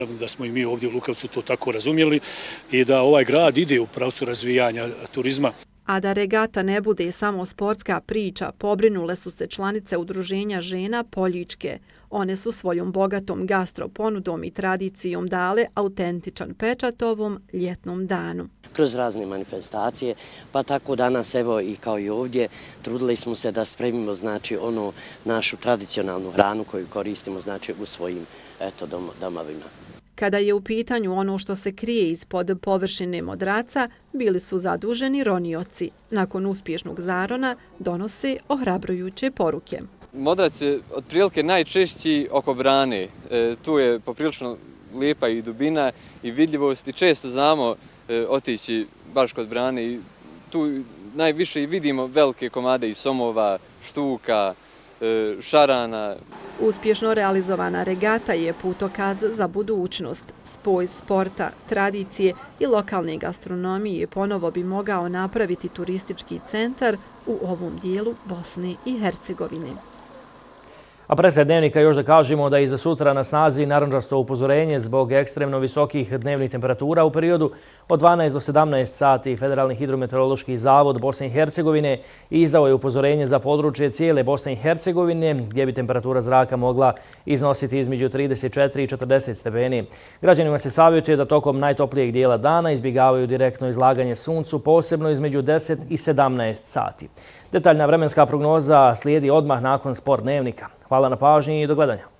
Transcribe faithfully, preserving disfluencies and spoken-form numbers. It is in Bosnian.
Da smo i mi ovdje u Lukavcu to tako razumjeli i da ovaj grad ide u pravcu razvijanja turizma. A da regata ne bude samo sportska priča, pobrinule su se članice Udruženja žena Poljičke. One su svojom bogatom gastroponudom i tradicijom dale autentičan pečat ovom ljetnom danu. Kroz razne manifestacije, pa tako danas, evo i kao i ovdje, trudili smo se da spremimo znači ono našu tradicionalnu hranu koju koristimo znači u svojim eto domovima. Kada je u pitanju ono što se krije ispod površine modraca, bili su zaduženi ronioci. Nakon uspješnog zarona donose ohrabrujuće poruke. Modrac je otprilike najčešći oko brane. E, tu je poprilično lijepa i dubina i vidljivost i često znamo e, otići baš kod brane i tu najviše i vidimo velike komade i somova, štuka, e, šarana. Uspješno realizovana regata je putokaz za budućnost. Spoj sporta, tradicije i lokalne gastronomije ponovo bi mogao napraviti turistički centar u ovom dijelu Bosne i Hercegovine. A pred dnevnika još da kažemo da je za sutra na snazi narandžasto upozorenje zbog ekstremno visokih dnevnih temperatura u periodu od dvanaest do sedamnaest sati. Federalni hidrometeorološki zavod Bosne i Hercegovine izdao je upozorenje za područje cijele Bosne i Hercegovine gdje bi temperatura zraka mogla iznositi između trideset četiri i četrdeset stepeni. Građanima se savjetuje da tokom najtoplijeg dijela dana izbjegavaju direktno izlaganje suncu, posebno između deset i sedamnaest sati. Detaljna vremenska prognoza slijedi odmah nakon Sport dnevnika. Hvala na pažnji i do gledanja.